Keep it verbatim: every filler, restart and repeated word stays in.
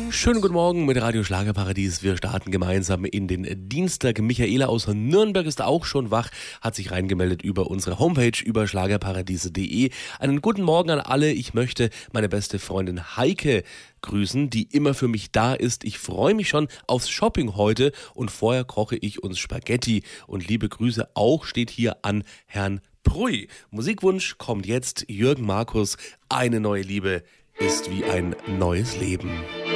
Schönen guten Morgen mit Radio Schlagerparadies. Wir starten gemeinsam in den Dienstag. Michaela aus Nürnberg ist auch schon wach, hat sich reingemeldet über unsere Homepage über schlagerparadiese punkt de. Einen guten Morgen an alle. Ich möchte meine beste Freundin Heike grüßen, die immer für mich da ist. Ich freue mich schon aufs Shopping heute und vorher koche ich uns Spaghetti. Und liebe Grüße auch steht hier an Herrn Prui. Musikwunsch kommt jetzt Jürgen Markus. Eine neue Liebe ist wie ein neues Leben.